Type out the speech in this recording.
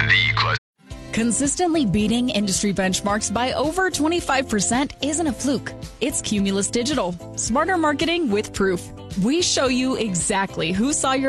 Consistently beating industry benchmarks by over 25% isn't a fluke. It's Cumulus Digital. Smarter marketing with proof. We show you exactly who saw your